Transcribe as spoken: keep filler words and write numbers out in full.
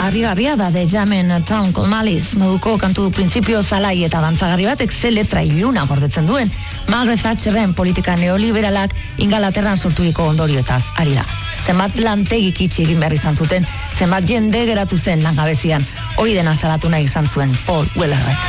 harrigarria da The Jamen Town Called Malice moduko kantu printzipio zalai eta dantzagarri batek ze letra iluna gordetzen duen. Margaret Thatcherren politika neoliberalak Ingalaterran sorturiko ondorioetaz ari da. Zenbat lantegik itxi egin behar izan zuten, zenbat jende geratu zen langabezian, hori dena salatu nahi izan zuen Paul Wellerrek.